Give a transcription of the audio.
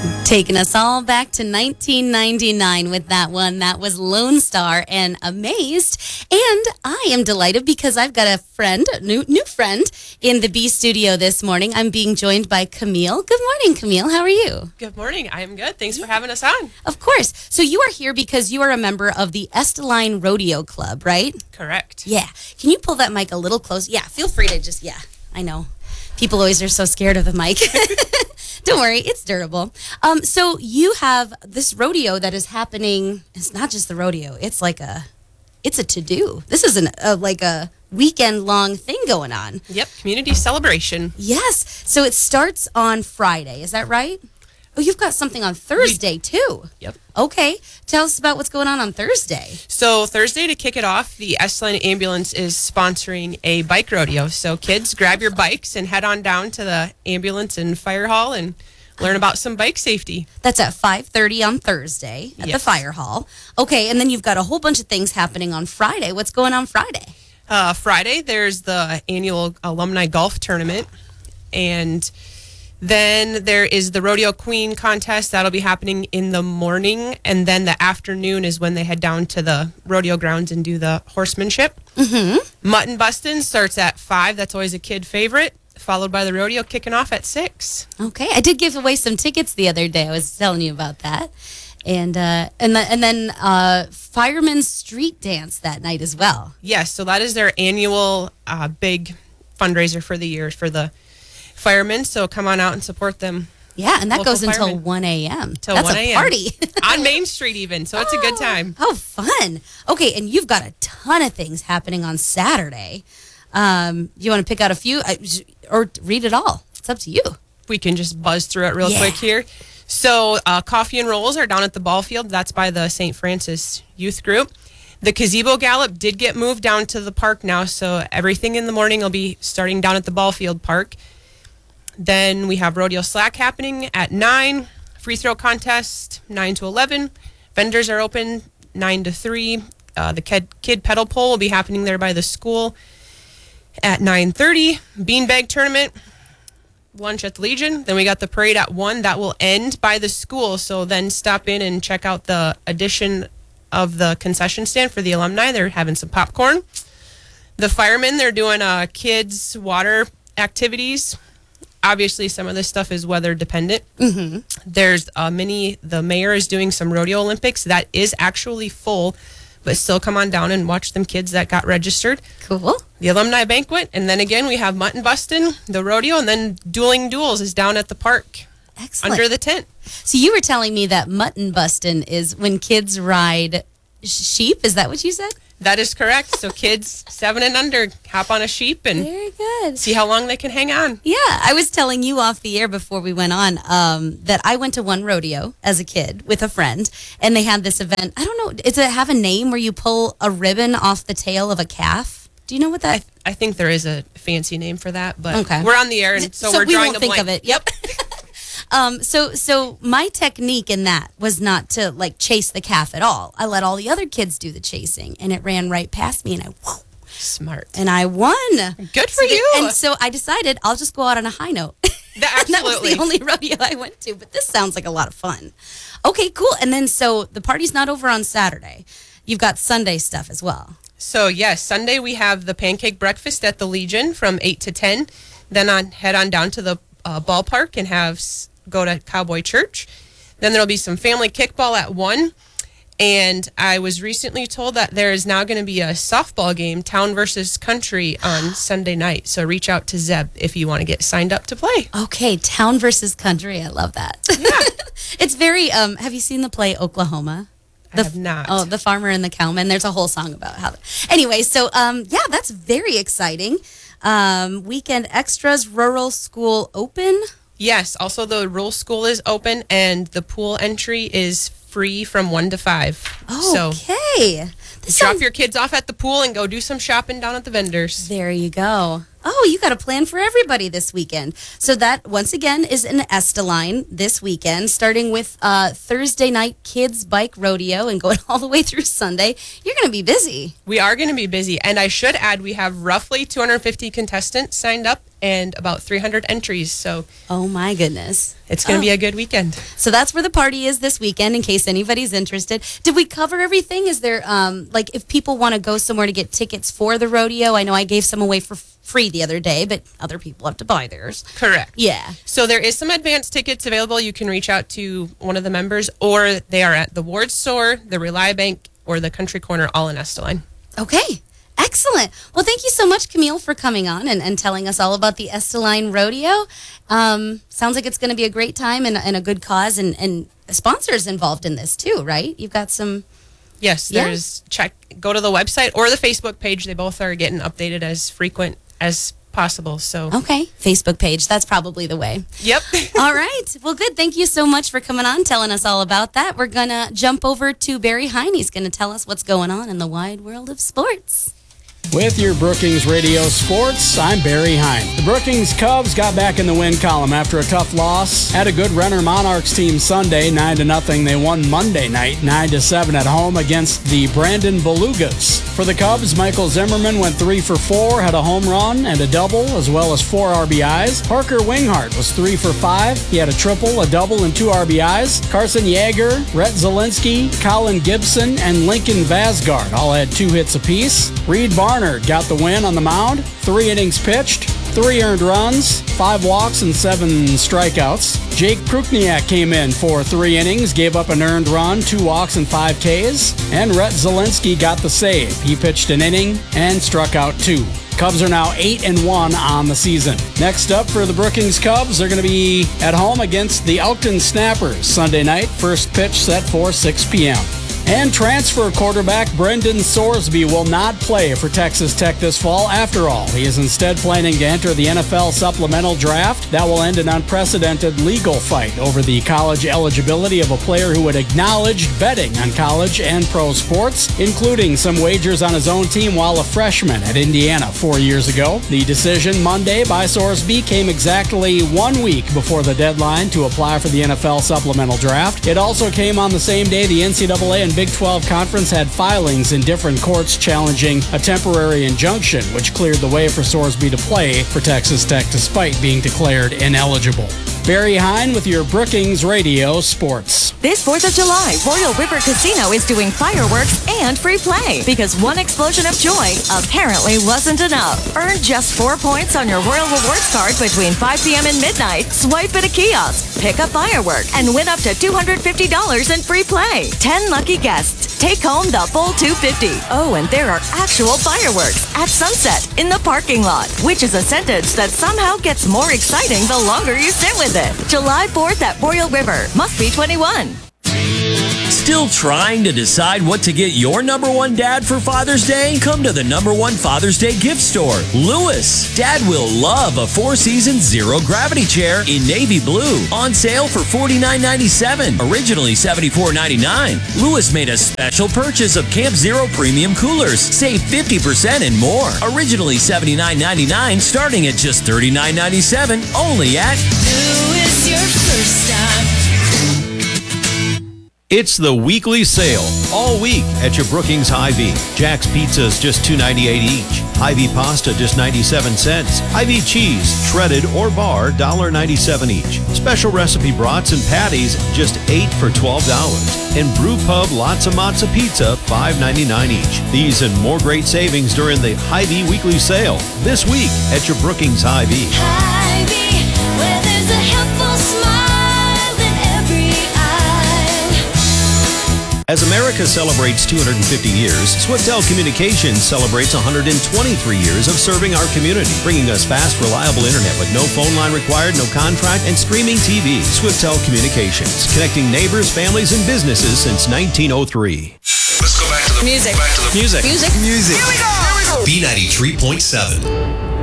Taking us all back to 1999 with that one. That was Lone Star and Amazed. And I am delighted because I've got a friend, new friend, in the B studio this morning. I'm being joined by Camille. Good morning, Camille. How are you? Good morning. I am good. Thanks for having us on. Of course. So you are here because you are a member of the Esteline Rodeo Club, right? Correct. Yeah. Can you pull that mic a little close? Yeah, feel free to just, I know. People always are so scared of the mic. Don't worry, it's durable. So you have this rodeo that is happening. It's not just the rodeo. It's a to-do. This is a weekend-long thing going on. Yep, community celebration. Yes. So it starts on Friday. Is that right? Oh, you've got something on Thursday, too. Yep. Okay. Tell us about what's going on Thursday. So Thursday, to kick it off, the Esteline Ambulance is sponsoring a bike rodeo. So kids, grab your bikes and head on down to the ambulance and fire hall and learn about some bike safety. That's at 5:30 on Thursday at the fire hall. Okay, and then you've got a whole bunch of things happening on Friday. What's going on Friday? Friday, there's the annual alumni golf tournament. And then there is the Rodeo Queen contest. That'll be happening in the morning. And then the afternoon is when they head down to the rodeo grounds and do the horsemanship. Mm-hmm. Mutton Bustin' starts at 5. That's always a kid favorite. Followed by the rodeo kicking off at 6. Okay. I did give away some tickets the other day. I was telling you about that. And then Fireman's Street Dance that night as well. Yes. So that is their annual big fundraiser for the year for the firemen, so come on out and support them. Yeah, and that goes until firemen. 1 a.m. Till That's 1 a a.m. party. On Main Street even, so it's a good time. Oh, fun. Okay, and you've got a ton of things happening on Saturday. You want to pick out a few or read it all? It's up to you. We can just buzz through it real quick here. So Coffee and Rolls are down at the ball field. That's by the St. Francis Youth Group. The Gazebo Gallop did get moved down to the park now, so everything in the morning will be starting down at the ball field park. Then we have Rodeo Slack happening at 9. Free throw contest, 9 to 11. Vendors are open 9 to 3. The kid pedal pole will be happening there by the school at 9:30. Beanbag tournament, lunch at the Legion. Then we got the parade at 1. That will end by the school. So then stop in and check out the addition of the concession stand for the alumni. They're having some popcorn. The firemen, they're doing kids' water activities. Obviously, some of this stuff is weather dependent. Mm-hmm. There's the mayor is doing some rodeo Olympics. That is actually full, but still come on down and watch them kids that got registered. Cool. The alumni banquet. And then again, we have Mutton Bustin', the rodeo, and then Dueling Duels is down at the park. Excellent. Under the tent. So you were telling me that Mutton Bustin' is when kids ride sheep. Is that what you said? That is correct. So kids 7 and under hop on a sheep and Very good. see how long they can hang on. Yeah, I was telling you off the air before we went on that I went to one rodeo as a kid with a friend, and they had this event. I don't know, does it have a name where you pull a ribbon off the tail of a calf? Do you know what that? I think there is a fancy name for that, but okay. We're on the air, and so we're we drawing won't a think blank. of it. Yep. So my technique in that was not to chase the calf at all. I let all the other kids do the chasing, and it ran right past me, and Smart. And I won. Good for you. And so I decided I'll just go out on a high note. Absolutely. That was the only rodeo I went to, but this sounds like a lot of fun. Okay, cool. And then so the party's not over on Saturday. You've got Sunday stuff as well. So yes, Sunday we have the pancake breakfast at the Legion from 8 to 10. Then head on down to the ballpark and go to Cowboy Church. Then there'll be some family kickball at 1. And I was recently told that there is now going to be a softball game, Town versus Country, on Sunday night. So reach out to Zeb if you want to get signed up to play. Okay, Town versus Country. I love that. Yeah. It's very, have you seen the play Oklahoma? I have not. Oh, The Farmer and the Cowman. There's a whole song about how. Anyway, so that's very exciting. Weekend extras, rural school open. Yes. Also, the rural school is open, and the pool entry is free from 1 to 5. Okay. So drop your kids off at the pool and go do some shopping down at the vendors. There you go. Oh, you got a plan for everybody this weekend. So that, once again, is in Estelline this weekend, starting with Thursday night kids bike rodeo and going all the way through Sunday. You're going to be busy. We are going to be busy. And I should add, we have roughly 250 contestants signed up and about 300 entries. So, oh my goodness. It's going to be a good weekend. So that's where the party is this weekend, in case anybody's interested. Did we cover everything? Is there, like, if people want to go somewhere to get tickets for the rodeo? I know I gave some away for free the other day, but other people have to buy theirs. Correct. Yeah. So there is some advance tickets available. You can reach out to one of the members, or they are at the Ward Store, the Rely Bank, or the Country Corner, all in Estelline. Okay. Excellent. Well, thank you so much, Camille, for coming on and telling us all about the Estelline Rodeo. Sounds like it's going to be a great time and a good cause, and sponsors involved in this too, right? You've got some... Yes, there's go to the website or the Facebook page. They both are getting updated as frequent as possible. So okay, Facebook page. That's probably the way. Yep. All right. Well, good. Thank you so much for coming on, telling us all about that. We're going to jump over to Barry Hine. He's going to tell us what's going on in the wide world of sports. With your Brookings Radio Sports, I'm Barry Hine. The Brookings Cubs got back in the win column after a tough loss. Had a good Renner Monarchs team Sunday, 9-0. They won Monday night, 9-7 at home against the Brandon Belugas. For the Cubs, Michael Zimmerman went 3 for 4, had a home run and a double, as well as 4 RBIs. Parker Winghart was 3 for 5. He had a triple, a double, and 2 RBIs. Carson Yeager, Rhett Zielinski, Colin Gibson, and Lincoln Vasgard all had 2 hits apiece. Reed Barnard got the win on the mound. 3 innings pitched, 3 earned runs, 5 walks, and 7 strikeouts. Jake Prukniak came in for 3 innings, gave up an earned run, 2 walks, and 5 Ks. And Rhett Zielinski got the save. He pitched an inning and struck out 2. Cubs are now 8-1 on the season. Next up for the Brookings Cubs, they're going to be at home against the Elkton Snappers Sunday night. First pitch set for 6 p.m. And transfer quarterback Brendan Sorsby will not play for Texas Tech this fall after all. He is instead planning to enter the NFL supplemental draft. That will end an unprecedented legal fight over the college eligibility of a player who had acknowledged betting on college and pro sports, including some wagers on his own team while a freshman at Indiana 4 years ago. The decision Monday by Sorsby came exactly 1 week before the deadline to apply for the NFL supplemental draft. It also came on the same day the NCAA and Big 12 Conference had filings in different courts challenging a temporary injunction, which cleared the way for Sorsby to play for Texas Tech despite being declared ineligible. Barry Hine with your Brookings Radio Sports. This 4th of July, Royal River Casino is doing fireworks and free play because one explosion of joy apparently wasn't enough. Earn just 4 points on your Royal Rewards card between 5 p.m. and midnight. Swipe at a kiosk, pick a firework, and win up to $250 in free play. 10 lucky guests take home the full $250. Oh, and there are actual fireworks at sunset in the parking lot, which is a sentence that somehow gets more exciting the longer you sit with it. July 4th at Royal River. Must be 21. Still trying to decide what to get your number one dad for Father's Day? Come to the number one Father's Day gift store, Lewis. Dad will love a 4-season zero-gravity chair in navy blue. On sale for $49.97, originally $74.99. Lewis made a special purchase of Camp Zero premium coolers. Save 50% and more. Originally $79.99, starting at just $39.97. Only at Lewis, your first time. It's the weekly sale all week at your Brookings Hy-Vee. Jack's Pizzas just $2.98 each. Hy-Vee pasta just 97 cents. Hy-Vee cheese, shredded or bar, $1.97 each. Special recipe brats and patties just $8 for $12. And Brew Pub Lots of Matza Pizza $5.99 each. These and more great savings during the Hy-Vee weekly sale this week at your Brookings Hy-Vee. Hy-Vee, where there's a helpful smile in every eye. As America celebrates 250 years, Swiftel Communications celebrates 123 years of serving our community, bringing us fast, reliable internet with no phone line required, no contract, and streaming TV. Swiftel Communications, connecting neighbors, families, and businesses since 1903. Let's go back to the music. Music. Here we go. B93.7.